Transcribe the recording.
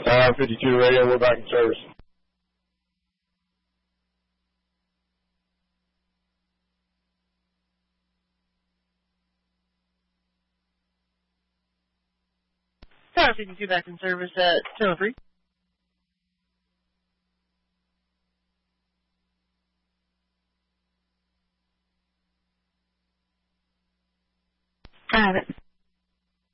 Tower 52 radio, we're back in service. Tower 52 back in service at 10:03. I have it.